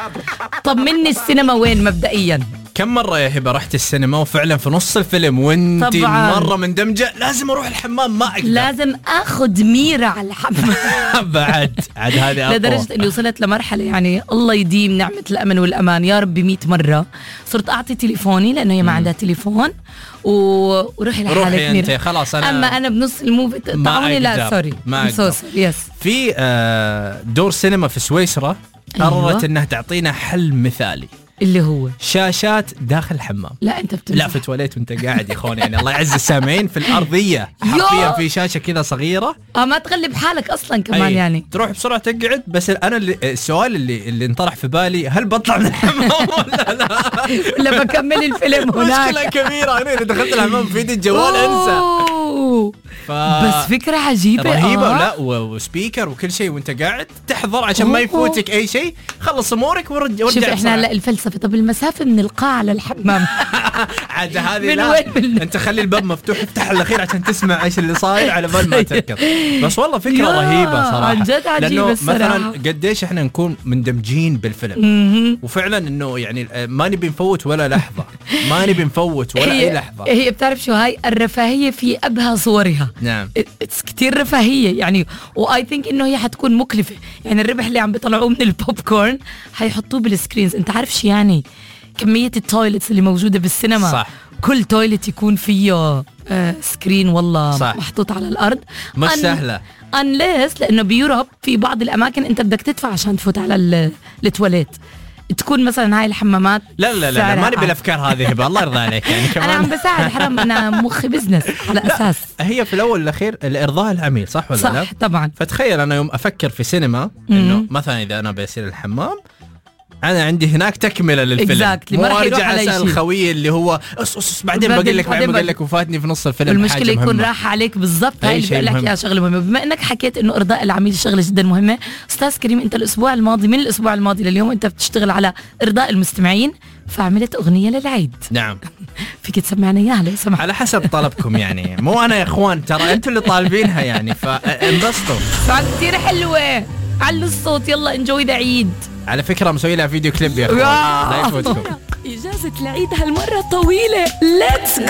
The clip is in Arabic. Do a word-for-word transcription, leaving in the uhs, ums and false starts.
طمني السينما وين مبدئيا؟ كم مرة يا هبة رحت السينما وفعلا في نص الفيلم وانتي مرة مندمجة لازم اروح الحمام ما اقدر، لازم اخذ ميرة على الحمام. بعد عاد هذه اقوى، لدرجة اني وصلت لمرحلة يعني الله يديم نعمة الامن والامان يا ربي مية مرة صرت اعطي تليفوني لانه هي ما عندها تليفون وروحي لحالك ميرة. خلاص انا اما انا بنص الموفي تقطعوني لا سوري ما اقدر. يس. في دور سينما في سويسرا قررت أيوة. انها تعطينا حل مثالي اللي هو شاشات داخل الحمام. لا انت بتمزح. لا في تواليت وانت قاعد يا اخوان يعني الله يعز السامعين في الارضيه حرفيا في شاشه كذا صغيره اه ما تغلب حالك اصلا كمان أي. يعني تروح بسرعه تقعد. بس انا اللي السؤال اللي اللي انطرح في بالي هل بطلع من الحمام ولا لا ولا بكمل الفيلم هناك؟ مشكله كبيره انا اذا دخلت الحمام في ايدي الجوال انسى. ف... بس فكره عجيبه رهيبه. آه. لا وسبيكر وكل شيء وانت قاعد تحضر عشان ما يفوتك اي شيء. خلص امورك ورجع. شوف احنا هلا الفلسفه طب المسافه من القاعه للحمام عاد هذه لا انت خلي الباب مفتوح افتح الاخير عشان تسمع ايش اللي صاير على بال ما تركض. بس والله فكره رهيبه صراحه عن جد عجيبه الصراحه. مثلا قديش احنا نكون مندمجين بالفيلم وفعلا انه يعني ما نبي نفوت ولا لحظه ما نبي نفوت ولا اي لحظه. هي بتعرف شو هاي الرفاهيه في ابهى صورها. نعم كتير رفاهيه يعني. واي ثينك انه هي حتكون مكلفه يعني. الربح اللي عم بيطلعوه من البوب كورن حيحطوه بالسكرينز. انت عارف شو يعني كميه التويلتس اللي موجوده بالسينما؟ صح. كل تويلت يكون فيه آه سكرين والله صح. محطوط على الارض مش أن... سهله انليس لانه بيوروب في بعض الاماكن انت بدك تدفع عشان تفوت على التواليت. تكون مثلا هاي الحمامات لا لا لا, لا ما نبي الافكار هذه هبه الله يرضى عليك يعني كمان. انا عم بساعد حرام انا مخي بزنس على اساس هي في الاول والاخير الارضاء العميل صح ولا صح لا؟ صح طبعا. فتخيل انا يوم افكر في سينما انه مثلا اذا انا بيصير الحمام انا عندي هناك تكمله للفيلم exactly. مو ارجع اسال الخوي اللي هو اس اس بعدين بقول لك بعدين بقول لك وفاتني في نص الفيلم. المشكله يكون راح عليك بالضبط. هاي اللي بقول لك يا شغله مهمه. بما انك حكيت انه ارضاء العميل شغله جدا مهمه استاذ كريم انت الاسبوع الماضي من الاسبوع الماضي لليوم انت بتشتغل على ارضاء المستمعين فعملت اغنيه للعيد. نعم فيك تسمعنا اياها لو سمحت على حسب طلبكم يعني مو انا يا اخوان ترى انتوا اللي طالبينها يعني فانبسطوا. كثير حلوه علوا الصوت يلا انجوي ذا عيد. على فكرة مسوي لها فيديو كليب يا اخوان لا يفوتكم. إجازة العيد هالمرة طويلة. ليتس